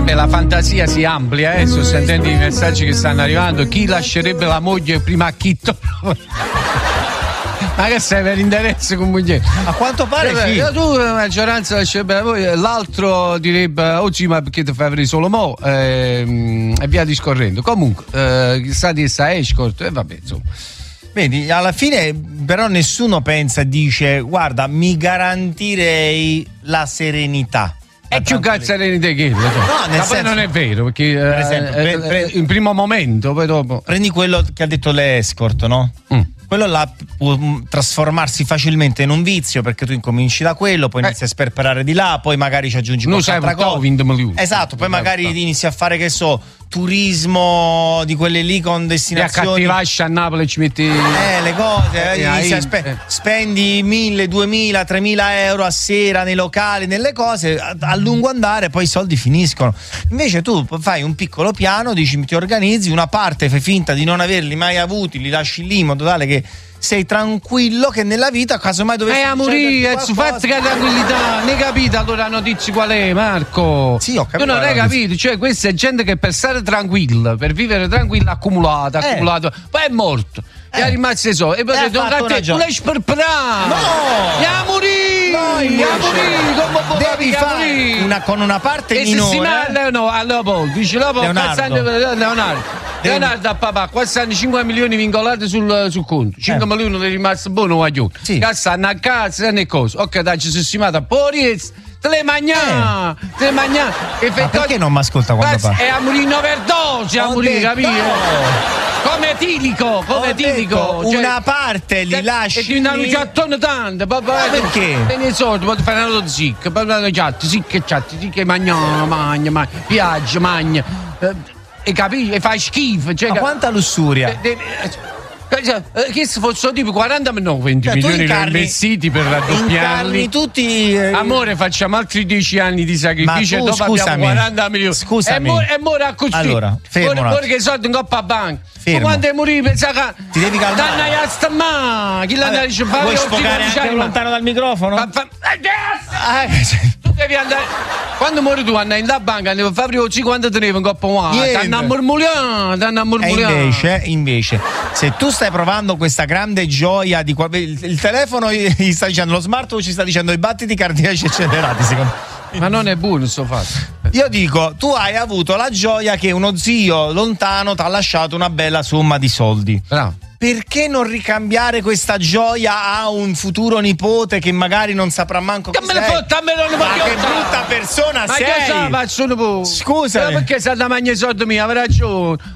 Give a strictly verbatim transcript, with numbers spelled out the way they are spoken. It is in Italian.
Beh, la fantasia si amplia, eh? Sto sentendo i messaggi che stanno arrivando. Chi lascerebbe la moglie prima a chi trova? Ma che sei per interesse con moglie? A quanto pare eh, sì. Tu la maggioranza lascerebbe la moglie, l'altro direbbe oggi ma perché ti fai avere solo mo ehm, e via discorrendo. Comunque eh, chissà di sta escort e eh, vabbè insomma. Vedi, alla fine però nessuno pensa e dice guarda mi garantirei la serenità. È più serenità che cioè. No, nel ma senso, poi non è vero perché per esempio, eh, pre- pre- in primo momento poi dopo prendi quello che ha detto le escort, no? Mm. Quello là può trasformarsi facilmente in un vizio perché tu incominci da quello, poi eh. inizi a sperperare di là, poi magari ci aggiungi qualche altra cosa. Esatto, poi magari inizi a fare che so turismo di quelle lì con destinazioni. E accattivasci a Napoli ci metti eh le cose, eh, inizi a eh, spe- eh. spendi mille, duemila, tremila euro a sera nei locali, nelle cose, a, a lungo andare poi i soldi finiscono. Invece tu fai un piccolo piano, dici ti organizzi, una parte fai finta di non averli mai avuti, li lasci lì in modo tale che sei tranquillo che nella vita casomai dovessi eh a morire su fatti che tranquillità ne capite allora la notizia qual è Marco? Sì, ho capito, tu non hai capito, cioè questa è gente che per stare tranquilla, per vivere tranquilla accumulata eh. accumulata poi è morto e è rimasto so e poi tu l'hai sperperato no a morire a morire devi fare una, con una parte e minore se si manda no a Leopoldo dice Leonardo Leonardo Leonardo a papà, qua stanno cinque milioni vincolati sul, sul conto, cinque eh. milioni è rimasto buono guaglione. Sì. Che stanno a casa e cose. Ok, dai, ci sono stimata poi te le magna, eh. te le magna. E ma perché non mi ascolta quando parla? È a morire in overdose, a morire, capito? Come etilico, come etilico. Cioè, una parte li lasci. E ti danno un ciattone tanto, papà. Ma perché? E nei soldi, poi fare lo zic, poi fanno ciatti, zicche ciatti, zicche magna, magna, magna, piaggia, magna. Eh, E capisci? E fai schifo. Cioè, ma quanta lussuria? De, de, de, che se fossero tipo quaranta no, venti cioè, milioni incarni, investiti per raddoppiarli. Tutti. Eh, Amore, facciamo altri dieci anni di sacrificio e dopo scusami, abbiamo quaranta milioni. Scusami. E ora così. Allora, fermo. Ora che soldi in coppa a banca. Fermo. Ma quando è morire, pensa che. Ti devi calmare. Danna a stamma. Chi l'ha andato a fare? Vuoi sfogare anche lontano dal microfono? Fa, fa, tu devi andare. Quando muori tu andai in la banca, andiamo a fare quando tenevo in coppa una. Danna a mormoliare, danna a mormoliare. E invece, invece, se tu stai provando questa grande gioia di qua, il, il telefono gli sta dicendo, lo smartphone ci sta dicendo i battiti cardiaci accelerati, secondo me. Ma non è buono sto fatto. Io dico, tu hai avuto la gioia che uno zio lontano ti ha lasciato una bella somma di soldi. Bravo. Perché non ricambiare questa gioia a un futuro nipote che magari non saprà manco chi sei? Me fotta, me lo ma che brutta persona ma sei! Ma che sa, faccio un po'. Scusami. Ma perché sa da mangiare i soldi miei, avrà ragione.